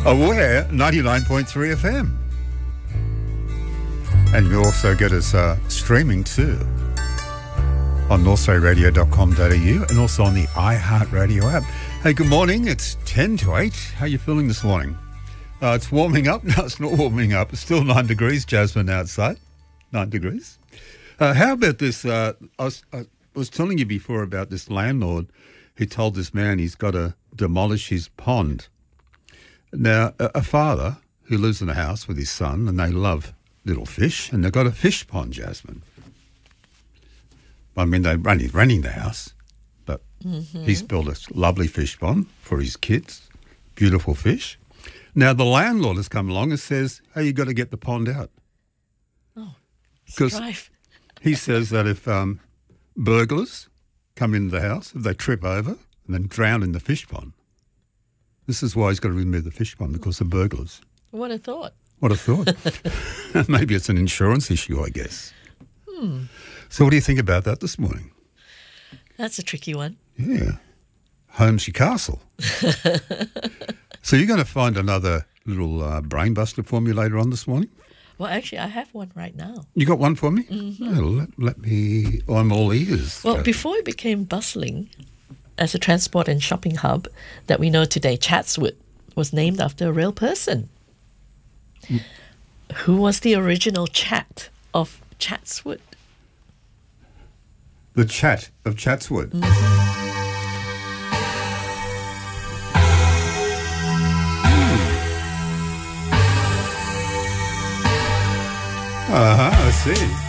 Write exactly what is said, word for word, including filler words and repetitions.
Aware ninety-nine point three F M. And you also get us uh, streaming too on north australia radio dot com dot a u and also on the iHeartRadio app. Hey, good morning. It's ten to eight. How are you feeling this morning? Uh, it's warming up. No, it's not warming up. It's still nine degrees, Jasmine, outside. Nine degrees. Uh, how about this? Uh, I, was, I was telling you before about this landlord who told this man he's got to demolish his pond. Now, a, a father who lives in a house with his son, and they love little fish, and they've got a fish pond, Jasmine. I mean, they're running, running the house, but mm-hmm. he's built a lovely fish pond for his kids, beautiful fish. Now, the landlord has come along and says, hey, you've got to get the pond out. Oh, because he says that if um, burglars come into the house, if they trip over and then drown in the fish pond, this is why he's got to remove the fish pond, because of burglars. What a thought. What a thought. Maybe it's an insurance issue, I guess. Hmm. So what do you think about that this morning? That's a tricky one. Yeah. Holmesy Castle. So you're going to find another little uh, brain buster for me later on this morning? Well, actually, I have one right now. You got one for me? Mm-hmm. Oh, let, let me... I'm all ears. Well, before it became bustling as a transport and shopping hub that we know today, Chatswood was named after a real person. Mm. Who was the original chat of Chatswood? The chat of Chatswood. Mm-hmm. Uh-huh, I see.